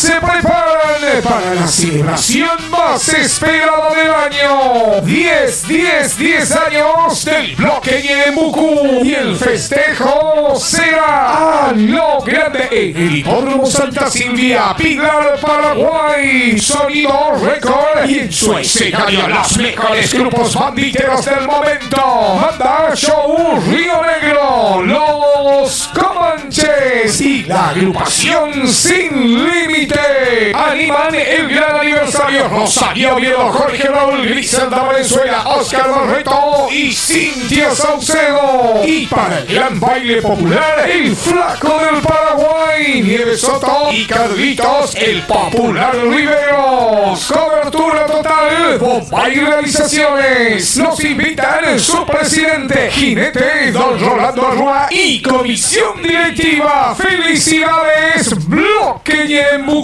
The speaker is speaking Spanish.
se preparan para la celebración más esperada del año. 10 años del bloque Ñeembucú. Y el festejo será a lo grande en el Hipódromo Santa Silvia, Pilar, Paraguay. Sonido Record y en su escenario los mejores grupos banditeros del momento. Banda Show Río Negro, Los Comanches y la agrupación Sin Límite. Animan el gran aniversario Rosario Oviedo, Jorge Raúl, Griselda Valenzuela, Oscar Barreto y Cintia Saucedo. Y para el gran baile popular, el Flaco del Paraguay, Nieves Soto y Carlitos, el Popular Riveros. Cobertura total, bomba y realizaciones. Nos invitan su presidente, jinete Don Rolando Arrua y comisión directiva. ¡Felicidades, Bloque Ñeembucú!